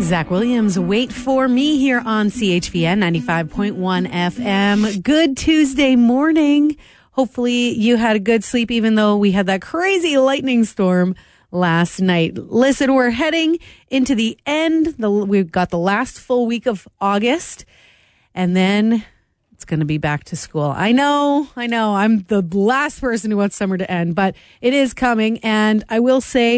Zach Williams, Wait For Me here on CHVN 95.1 FM. Good Tuesday morning. Hopefully you had a good sleep, even though we had that crazy lightning storm last night. Listen, we're heading into the end. We've got the last full week of August, and then it's going to be back to school. I know. I'm the last person who wants summer to end, but it is coming. And I will say,